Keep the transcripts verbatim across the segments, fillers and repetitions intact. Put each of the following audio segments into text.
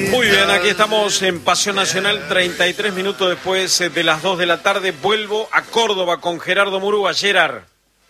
Muy bien, aquí estamos en Pasión Nacional, treinta y tres minutos después de las dos de la tarde. Vuelvo a Córdoba con Gerardo Murúa. Gerard.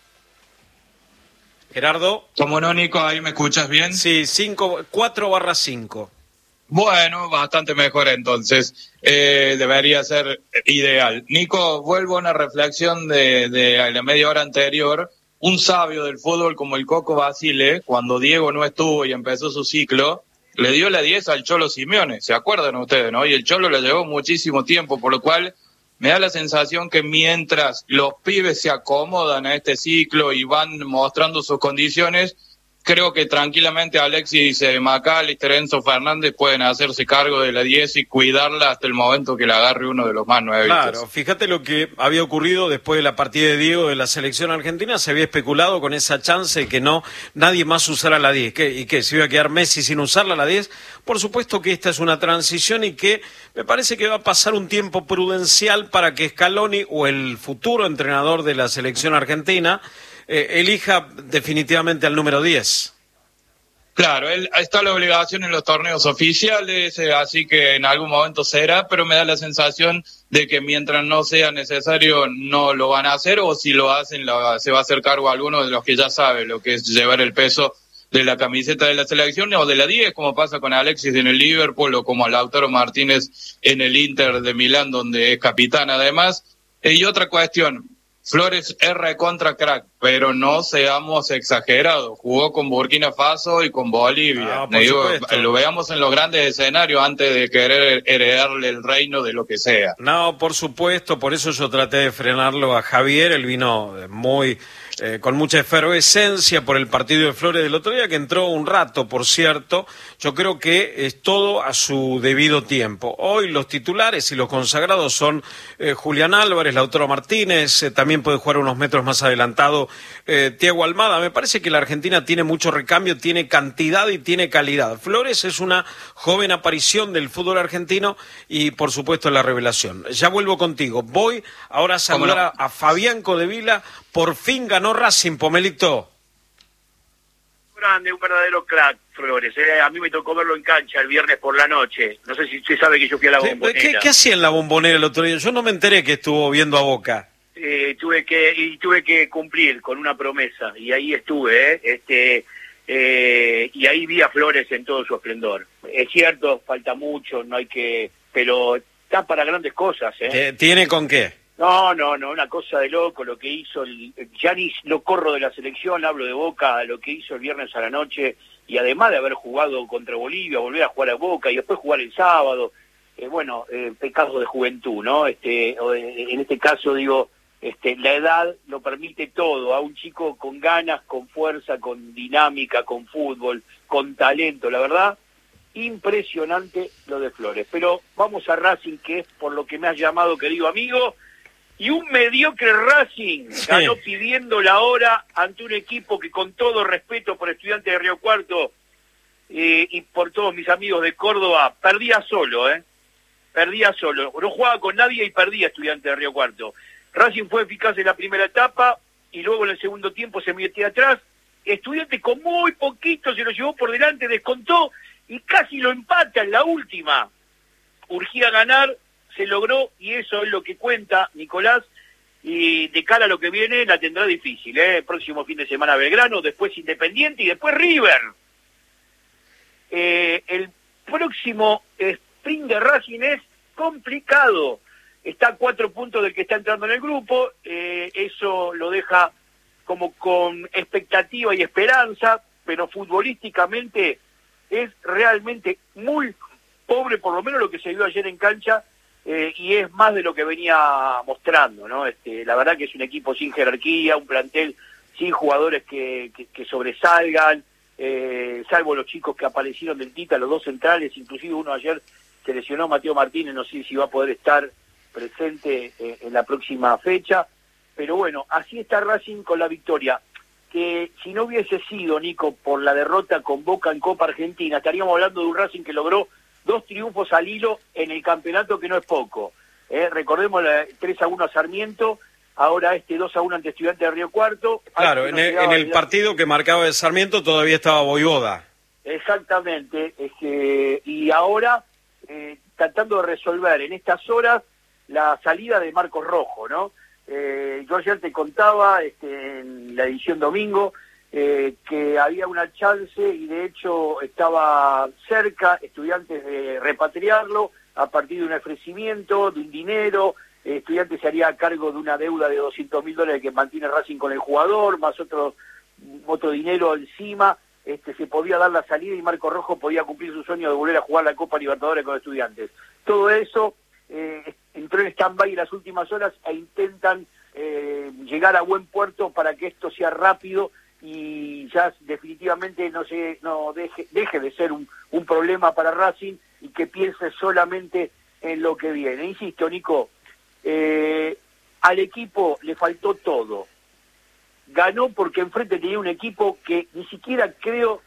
Gerardo. ¿Cómo no, Nico? ¿Ahí me escuchas bien? Sí, cinco, cuatro barra cinco. Bueno, bastante mejor entonces. Eh, debería ser ideal. Nico, vuelvo a una reflexión de, de la media hora anterior. Un sabio del fútbol como el Coco Basile, cuando Diego no estuvo y empezó su ciclo, le dio la diez al Cholo Simeone. ¿Se acuerdan ustedes, no? Y el Cholo le llevó muchísimo tiempo, por lo cual me da la sensación que mientras los pibes se acomodan a este ciclo y van mostrando sus condiciones, creo que tranquilamente Alexis eh, McAllister, Enzo Fernández pueden hacerse cargo de la diez y cuidarla hasta el momento que la agarre uno de los más nuevitos. Claro, fíjate lo que había ocurrido después de la partida de Diego de la selección argentina. Se había especulado con esa chance de que no nadie más usara la diez. ¿Qué, ¿Y qué? ¿Se iba a quedar Messi sin usarla la diez? Por supuesto que esta es una transición y que me parece que va a pasar un tiempo prudencial para que Scaloni o el futuro entrenador de la selección argentina Eh, elija definitivamente al número diez. Claro, él, está la obligación en los torneos oficiales, eh, así que en algún momento será, pero me da la sensación de que mientras no sea necesario no lo van a hacer, o si lo hacen la, se va a hacer cargo a alguno de los que ya sabe lo que es llevar el peso de la camiseta de la selección o de la diez, como pasa con Alexis en el Liverpool o como a Lautaro Martínez en el Inter de Milán, donde es capitán además. Eh, y otra cuestión, Flores es recontra crack, pero no seamos exagerados. Jugó con Burkina Faso y con Bolivia. Ah, Digo, lo veamos en los grandes escenarios antes de querer heredarle el reino de lo que sea. No, por supuesto, por eso yo traté de frenarlo a Javier. Él vino muy eh, con mucha efervescencia por el partido de Flores del otro día, que entró un rato, por cierto. Yo creo que es todo a su debido tiempo. Hoy los titulares y los consagrados son eh, Julián Álvarez, Lautaro Martínez, eh, también puede jugar unos metros más adelantado eh, Thiago Almada. Me parece que la Argentina tiene mucho recambio, tiene cantidad y tiene calidad. Flores es una joven aparición del fútbol argentino y por supuesto la revelación. Ya vuelvo contigo. Voy ahora a saludar no? a, a Fabián Codevila. Por fin ganó Racing, Pomelito. Grande, un verdadero crack, Flores. Eh. A mí me tocó verlo en cancha el viernes por la noche. No sé si usted sabe que yo fui a la Bombonera. ¿Qué, qué hacía en la Bombonera el otro día? Yo no me enteré que estuvo viendo a Boca. Eh, tuve que y tuve que cumplir con una promesa y ahí estuve, ¿eh? este eh, y ahí vi a Flores en todo su esplendor. Es cierto, falta mucho, no hay que, pero está para grandes cosas, ¿eh? ¿Tiene con qué? No, no, no, una cosa de loco lo que hizo, el, ya ni lo corro de la selección, hablo de Boca, lo que hizo el viernes a la noche, y además de haber jugado contra Bolivia, volver a jugar a Boca y después jugar el sábado, eh, bueno, eh, pecado de juventud, ¿no? Este, en este caso digo, este, la edad lo permite todo, a un chico con ganas, con fuerza, con dinámica, con fútbol, con talento, la verdad, impresionante lo de Flores. Pero vamos a Racing, que es por lo que me has llamado, querido amigo. Y un mediocre Racing sí. ganó pidiendo la hora ante un equipo que, con todo respeto por Estudiantes de Río Cuarto eh, y por todos mis amigos de Córdoba, perdía solo, ¿eh? Perdía solo. No jugaba con nadie y perdía Estudiantes de Río Cuarto. Racing fue eficaz en la primera etapa y luego en el segundo tiempo se metió atrás. Estudiantes con muy poquito se lo llevó por delante, descontó y casi lo empata en la última. Urgía ganar. Se logró y eso es lo que cuenta Nicolás, y de cara a lo que viene la tendrá difícil, ¿eh? El próximo fin de semana Belgrano, después Independiente y después River. Eh, el próximo sprint de Racing es complicado, está a cuatro puntos del que está entrando en el grupo, eh, eso lo deja como con expectativa y esperanza, pero futbolísticamente es realmente muy pobre, por lo menos lo que se vio ayer en cancha. Eh, y es más de lo que venía mostrando, ¿no? Este, la verdad que es un equipo sin jerarquía, un plantel sin jugadores que, que, que sobresalgan, eh, salvo los chicos que aparecieron del Tita, los dos centrales, inclusive uno ayer se lesionó, Mateo Martínez, no sé si va a poder estar presente eh, en la próxima fecha, pero bueno, así está Racing con la victoria, que si no hubiese sido, Nico, por la derrota con Boca en Copa Argentina, estaríamos hablando de un Racing que logró dos triunfos al hilo en el campeonato, que no es poco. Eh, recordemos la tres a uno a Sarmiento, ahora este dos a uno ante Estudiantes de Río Cuarto. Claro, en el, en el partido que marcaba el Sarmiento todavía estaba Voivoda. Exactamente, este, y ahora tratando de resolver en estas horas la salida de Marcos Rojo, ¿no? Eh, yo ayer te contaba este, en la edición domingo eh, que había una chance y de hecho estaba cerca Estudiantes de repatriarlo a partir de un ofrecimiento, de un dinero. eh, Estudiantes se haría cargo de una deuda de doscientos mil dólares que mantiene Racing con el jugador, más otro, otro dinero encima. Este, se podía dar la salida y Marcos Rojo podía cumplir su sueño de volver a jugar la Copa Libertadores con Estudiantes. Todo eso eh, entró en stand-by en las últimas horas e intentan eh, llegar a buen puerto para que esto sea rápido y ya definitivamente no se no deje, deje de ser un, un problema para Racing y que piense solamente en lo que viene. Insisto, Nico, eh, al equipo le faltó todo. Ganó porque enfrente tenía un equipo que ni siquiera creo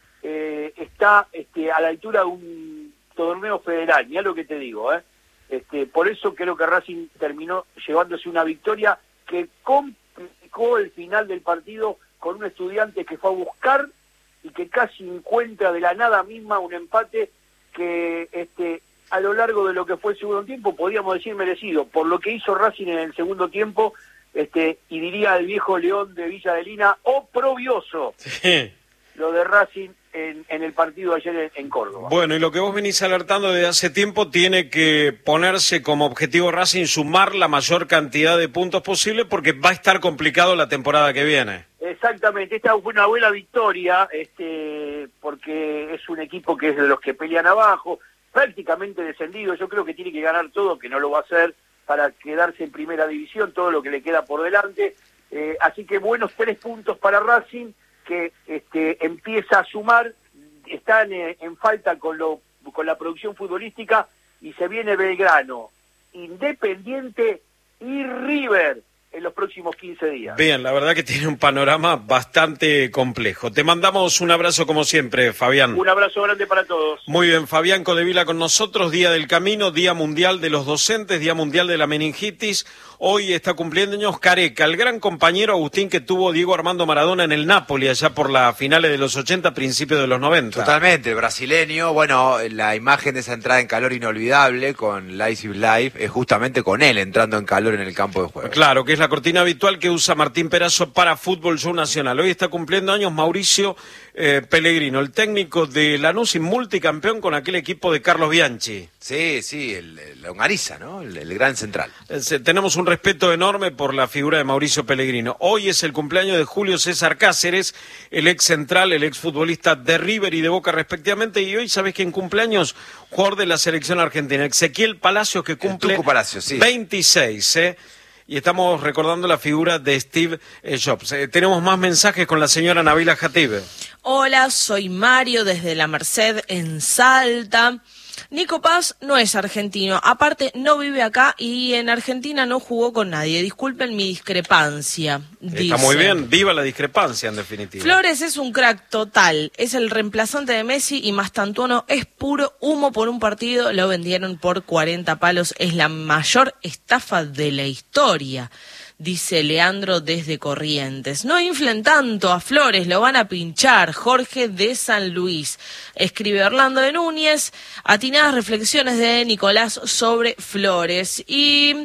eh, está este, a la altura de un torneo federal, mirá lo que te digo, ¿eh? Este, por eso creo que Racing terminó llevándose una victoria que complicó el final del partido con un Estudiante que fue a buscar y que casi encuentra de la nada misma un empate que este, a lo largo de lo que fue el segundo tiempo podríamos decir merecido, por lo que hizo Racing en el segundo tiempo, este, y diría el viejo León de Villa Adelina, oprobioso. Sí. Lo de Racing en, en el partido ayer en, en Córdoba. Bueno, y lo que vos venís alertando desde hace tiempo tiene que ponerse como objetivo Racing sumar la mayor cantidad de puntos posible porque va a estar complicado la temporada que viene. Exactamente, esta fue una buena victoria, este, porque es un equipo que es de los que pelean abajo, prácticamente descendido. Yo creo que tiene que ganar todo, que no lo va a hacer, para quedarse en primera división, todo lo que le queda por delante. Eh, así que buenos tres puntos para Racing, que este, empieza a sumar, están en, en falta con, lo, con la producción futbolística, y se viene Belgrano, Independiente y River en los próximos quince días. Bien, la verdad que tiene un panorama bastante complejo. Te mandamos un abrazo como siempre, Fabián. Un abrazo grande para todos. Muy bien, Fabián Codevila con nosotros, Día del Camino, Día Mundial de los Docentes, Día Mundial de la Meningitis. Hoy está cumpliendo años Careca, el gran compañero Agustín que tuvo Diego Armando Maradona en el Napoli, allá por las finales de los ochenta, principios de los noventa. Totalmente, el brasileño. Bueno, la imagen de esa entrada en calor inolvidable con Live is Live es justamente con él entrando en calor en el campo de juego. Claro, que es la cortina habitual que usa Martín Perazo para Fútbol Show Nacional. Hoy está cumpliendo años Mauricio eh, Pellegrino, el técnico de Lanús y multicampeón con aquel equipo de Carlos Bianchi. Sí, sí, el, el, la Ongariza, ¿no? El, el gran central. Eh, tenemos un respeto enorme por la figura de Mauricio Pellegrino. Hoy es el cumpleaños de Julio César Cáceres, el ex central, el ex futbolista de River y de Boca respectivamente, y hoy, ¿sabes quién cumpleaños? Jugador de la selección argentina, Ezequiel Palacios, que cumple Palacios, sí. veintiséis, ¿eh? Y estamos recordando la figura de Steve Jobs. Eh, tenemos más mensajes con la señora Nabila Jatib. Hola, soy Mario desde La Merced en Salta. Nico Paz no es argentino, aparte no vive acá y en Argentina no jugó con nadie. Disculpen mi discrepancia. Está dice. muy bien, viva la discrepancia en definitiva. Flores es un crack total, es el reemplazante de Messi y Mastantuono es puro humo por un partido, lo vendieron por cuarenta palos, es la mayor estafa de la historia. Dice Leandro desde Corrientes. No inflen tanto a Flores, lo van a pinchar. Jorge de San Luis. Escribe Orlando de Núñez. Atinadas reflexiones de Nicolás sobre Flores. Y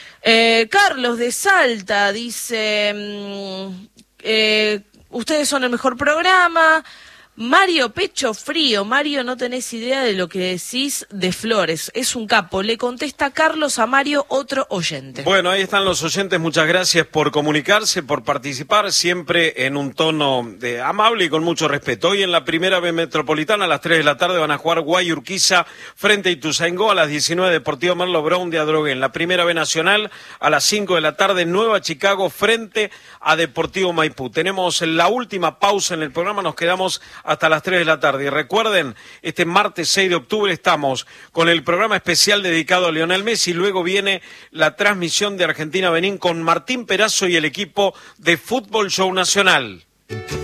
eh, Carlos de Salta dice, eh, ustedes son el mejor programa. Mario Pecho Frío, Mario, no tenés idea de lo que decís de Flores, es un capo, le contesta Carlos a Mario, otro oyente. Bueno, ahí están los oyentes, muchas gracias por comunicarse, por participar, siempre en un tono de amable y con mucho respeto. Hoy en la primera B Metropolitana a las tres de la tarde van a jugar Guayurquiza frente a Ituzaingó, a las diecinueve Deportivo Merlo Brown de Adrogué. En la primera B Nacional a las cinco de la tarde Nueva Chicago frente a Deportivo Maipú. Tenemos la última pausa en el programa, nos quedamos hasta las tres de la tarde. Y recuerden, este martes seis de octubre estamos con el programa especial dedicado a Lionel Messi. Luego viene la transmisión de Argentina-Benín con Martín Perazo y el equipo de Fútbol Show Nacional.